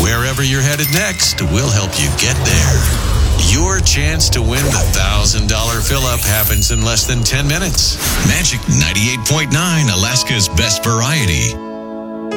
wherever you're headed next, we'll help you get there. Your chance to win the $1,000 fill-up happens in less than 10 minutes. Magic 98.9, Alaska's best variety.